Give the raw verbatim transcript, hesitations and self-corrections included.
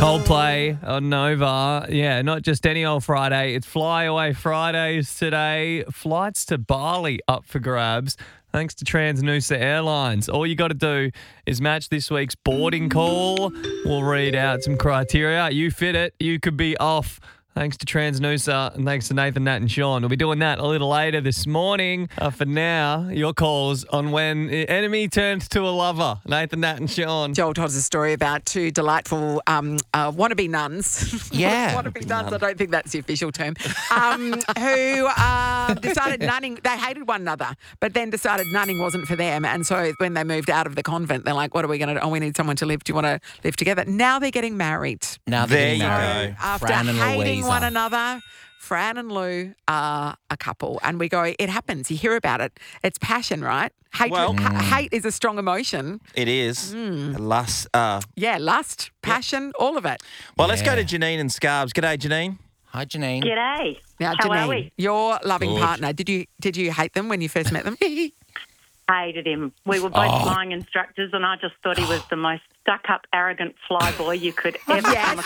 Coldplay on Nova. Yeah, not just any old Friday. It's Fly Away Fridays today. Flights to Bali up for grabs thanks to Transnusa Airlines. All you got to do is match this week's boarding call. We'll read out some criteria. You fit it, you could be off. Thanks to Transnusa and thanks to Nathan, Nat and Sean. We'll be doing that a little later this morning. Uh, for now, your calls on when the enemy turned to a lover. Nathan, Nat and Sean. Joel told us a story about two delightful um, uh, wannabe nuns. Yeah. wannabe nuns, I don't think that's the official term, um, who uh, decided nunning, they hated one another, but then decided nunning wasn't for them. And so when they moved out of the convent, they're like, what are we going to do? Oh, we need someone to live. Do you want to live together? Now they're getting married. Now they're There getting you married. go. After Fran and hating Louisa. one another, Fran and Lou are a couple. And we go, it happens. You hear about it. It's passion, right? Hatred, Well- ha- hate is a strong emotion. It is. Hmm. Lust. Uh, Yeah, lust, passion, all of it. well, let's go Yeah. to Janine and Scarbs. G'day, Janine. Hi, Janine. G'day. Now, How are Janine, we? your loving Good. partner, did you did you hate them when you first met them? Hated him. We were both Oh. flying instructors, and I just thought he was the most stuck-up, arrogant flyboy you could ever Yes. come